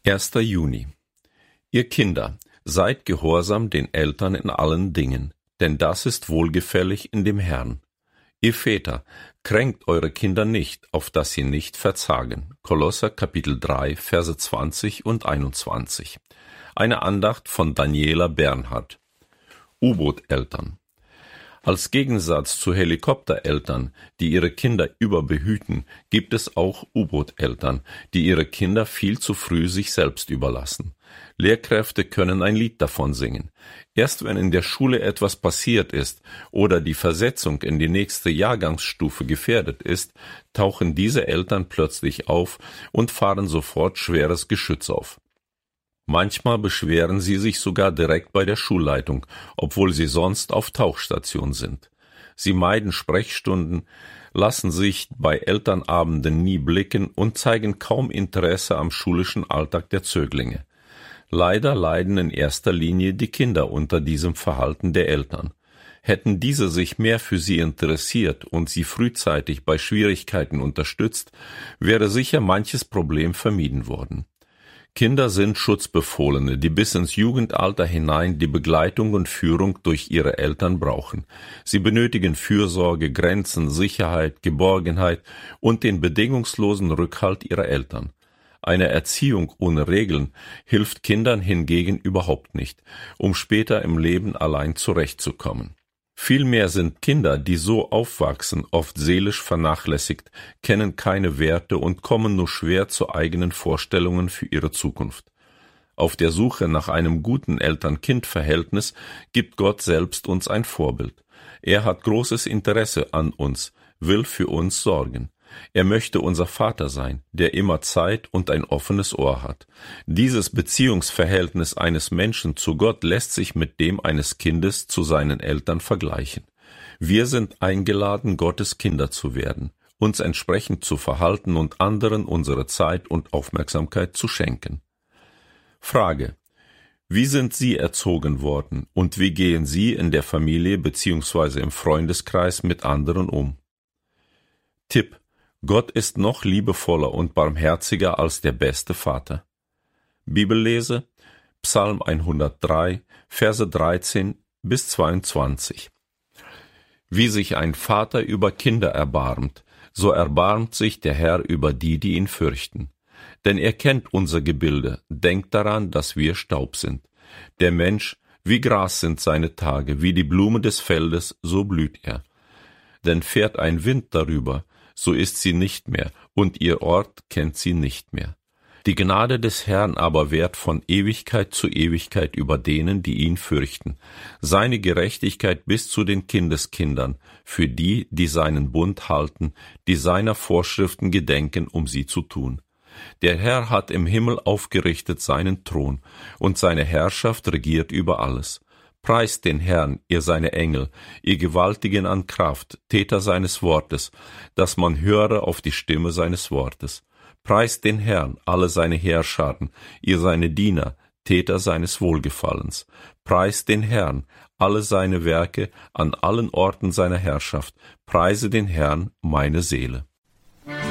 1. Juni. Ihr Kinder, seid gehorsam den Eltern in allen Dingen, denn das ist wohlgefällig in dem Herrn. Ihr Väter, kränkt eure Kinder nicht, auf dass sie nicht verzagen. Kolosser Kapitel 3, Verse 20 und 21. Eine Andacht von Daniela Bernhardt. U-Boot-Eltern. Als Gegensatz zu Helikoptereltern, die ihre Kinder überbehüten, gibt es auch U-Boot-Eltern, die ihre Kinder viel zu früh sich selbst überlassen. Lehrkräfte können ein Lied davon singen. Erst wenn in der Schule etwas passiert ist oder die Versetzung in die nächste Jahrgangsstufe gefährdet ist, tauchen diese Eltern plötzlich auf und fahren sofort schweres Geschütz auf. Manchmal beschweren sie sich sogar direkt bei der Schulleitung, obwohl sie sonst auf Tauchstation sind. Sie meiden Sprechstunden, lassen sich bei Elternabenden nie blicken und zeigen kaum Interesse am schulischen Alltag der Zöglinge. Leider leiden in erster Linie die Kinder unter diesem Verhalten der Eltern. Hätten diese sich mehr für sie interessiert und sie frühzeitig bei Schwierigkeiten unterstützt, wäre sicher manches Problem vermieden worden. Kinder sind Schutzbefohlene, die bis ins Jugendalter hinein die Begleitung und Führung durch ihre Eltern brauchen. Sie benötigen Fürsorge, Grenzen, Sicherheit, Geborgenheit und den bedingungslosen Rückhalt ihrer Eltern. Eine Erziehung ohne Regeln hilft Kindern hingegen überhaupt nicht, um später im Leben allein zurechtzukommen. Vielmehr sind Kinder, die so aufwachsen, oft seelisch vernachlässigt, kennen keine Werte und kommen nur schwer zu eigenen Vorstellungen für ihre Zukunft. Auf der Suche nach einem guten Eltern-Kind-Verhältnis gibt Gott selbst uns ein Vorbild. Er hat großes Interesse an uns, will für uns sorgen. Er möchte unser Vater sein, der immer Zeit und ein offenes Ohr hat. Dieses Beziehungsverhältnis eines Menschen zu Gott lässt sich mit dem eines Kindes zu seinen Eltern vergleichen. Wir sind eingeladen, Gottes Kinder zu werden, uns entsprechend zu verhalten und anderen unsere Zeit und Aufmerksamkeit zu schenken. Frage: Wie sind Sie erzogen worden und wie gehen Sie in der Familie bzw. im Freundeskreis mit anderen um? Tipp: Gott ist noch liebevoller und barmherziger als der beste Vater. Bibellese: Psalm 103, Verse 13 bis 22. Wie sich ein Vater über Kinder erbarmt, so erbarmt sich der Herr über die, die ihn fürchten. Denn er kennt unser Gebilde, denkt daran, dass wir Staub sind. Der Mensch, wie Gras sind seine Tage, wie die Blume des Feldes, so blüht er. Denn fährt ein Wind darüber, so ist sie nicht mehr, und ihr Ort kennt sie nicht mehr. Die Gnade des Herrn aber währt von Ewigkeit zu Ewigkeit über denen, die ihn fürchten, seine Gerechtigkeit bis zu den Kindeskindern, für die, die seinen Bund halten, die seiner Vorschriften gedenken, um sie zu tun. Der Herr hat im Himmel aufgerichtet seinen Thron, und seine Herrschaft regiert über alles. Preist den Herrn, ihr seine Engel, ihr Gewaltigen an Kraft, Täter seines Wortes, dass man höre auf die Stimme seines Wortes. Preist den Herrn, alle seine Heerscharen, ihr seine Diener, Täter seines Wohlgefallens. Preist den Herrn, alle seine Werke an allen Orten seiner Herrschaft. Preise den Herrn, meine Seele.